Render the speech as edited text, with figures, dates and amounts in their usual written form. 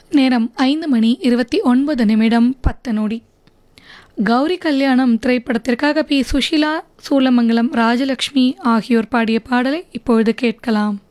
நேரம் 5:29 கௌரி கல்யாணம் திரைப்படத்திற்காக பி. சுஷீலா, சூலமங்கலம் ராஜலட்சுமி ஆகியோர் பாடிய பாடலை இப்பொழுது கேட்கலாம்.